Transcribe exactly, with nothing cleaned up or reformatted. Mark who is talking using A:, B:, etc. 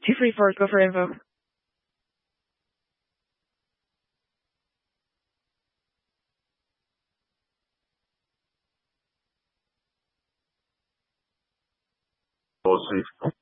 A: Two three four, go for info.
B: We'll see.